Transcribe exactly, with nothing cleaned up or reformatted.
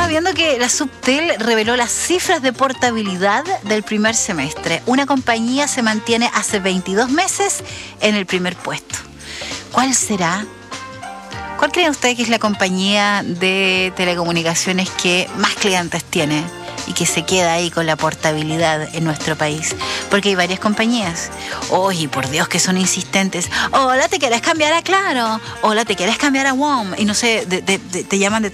estaba viendo que la Subtel reveló las cifras de portabilidad del primer semestre. Una compañía se mantiene hace veintidós meses en el primer puesto. ¿Cuál será? ¿Cuál creen ustedes que es la compañía de telecomunicaciones que más clientes tiene y que se queda ahí con la portabilidad en nuestro país? Porque hay varias compañías. Oye, por Dios, que son insistentes. Hola, ¿te quieres cambiar a Claro? Hola, ¿te quieres cambiar a W O M? Y no sé, de, de, de, te llaman de